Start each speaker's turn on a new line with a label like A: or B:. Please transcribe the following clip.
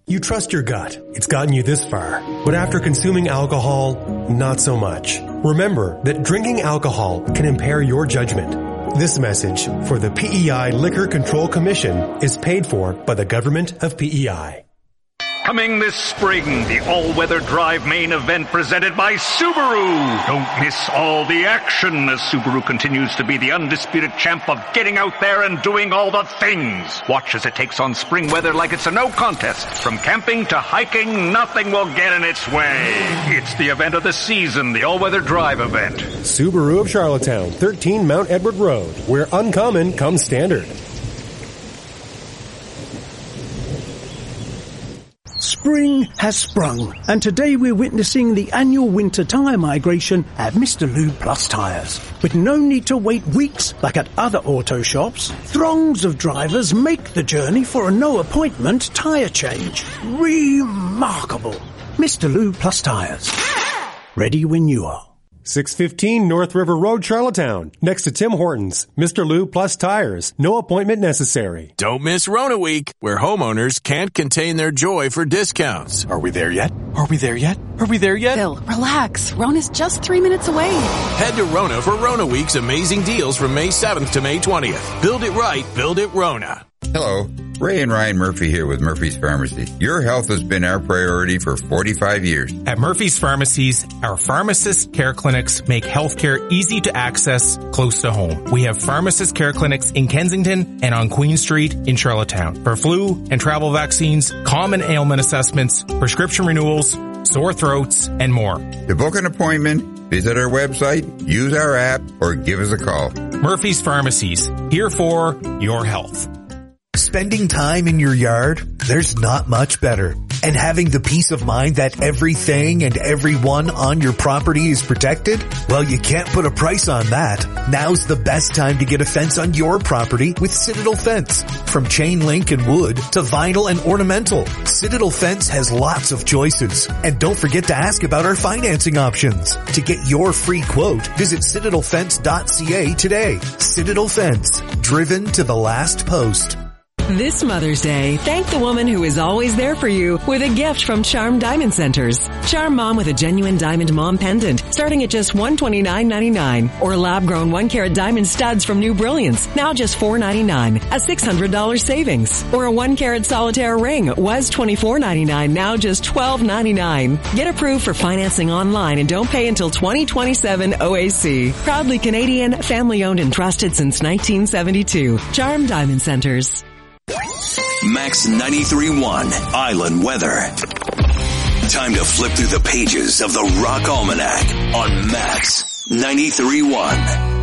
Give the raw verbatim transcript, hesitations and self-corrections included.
A: You trust your gut. It's gotten you this far. But after consuming alcohol, not so much. Remember that drinking alcohol can impair your judgment. This message for the P E I Liquor Control Commission is paid for by the government of P E I.
B: Coming this spring, the all-weather drive main event presented by Subaru. Don't miss all the action as Subaru continues to be the undisputed champ of getting out there and doing all the things. Watch as it takes on spring weather like it's a no contest. From camping to hiking, nothing will get in its way. It's the event of the season, the all-weather drive event.
A: Subaru of Charlottetown, thirteen Mount Edward Road, where uncommon comes standard.
C: Spring has sprung, and today we're witnessing the annual winter tyre migration at Mister Lube Plus Tyres. With no need to wait weeks like at other auto shops, throngs of drivers make the journey for a no-appointment tyre change. Remarkable. Mister Lube Plus Tyres. Ready when you are.
A: six fifteen North River Road, Charlottetown, next to Tim Hortons. Mister Lube Plus Tires. No appointment necessary.
D: Don't miss Rona Week, where homeowners can't contain their joy for discounts.
E: Are we there yet? Are we there yet? Are we there yet?
F: Bill, relax. Rona's just three minutes away.
D: Head to Rona for Rona Week's amazing deals from May seventh to May twentieth. Build it right. Build it Rona.
G: Hello, Ray and Ryan Murphy here with Murphy's Pharmacy. Your health has been our priority for forty-five years.
H: At Murphy's Pharmacies, our pharmacist care clinics make healthcare easy to access, close to home. We have pharmacist care clinics in Kensington and on Queen Street in Charlottetown for flu and travel vaccines, common ailment assessments, prescription renewals, sore throats, and more.
G: To book an appointment, visit our website, use our app, or give us a call.
H: Murphy's Pharmacies, here for your health.
I: Spending time in your yard, there's not much better. And having the peace of mind that everything and everyone on your property is protected? Well, you can't put a price on that. Now's the best time to get a fence on your property with Citadel Fence. From chain link and wood to vinyl and ornamental, Citadel Fence has lots of choices. And don't forget to ask about our financing options. To get your free quote, visit citadel fence dot c a today. Citadel Fence, driven to the last post.
J: This Mother's Day, thank the woman who is always there for you with a gift from Charm Diamond Centers. Charm Mom with a genuine diamond mom pendant starting at just one hundred twenty-nine ninety-nine, or lab-grown one-carat diamond studs from New Brilliance, now just four ninety-nine, a six hundred dollars savings. Or a one-carat solitaire ring was twenty-four ninety-nine, now just twelve ninety-nine. Get approved for financing online and don't pay until twenty twenty-seven O A C. Proudly Canadian, family-owned and trusted since nineteen seventy-two. Charm Diamond Centers.
K: Max ninety-three point one Island Weather. Time to flip through the pages of the Rock Almanac on Max ninety-three point one.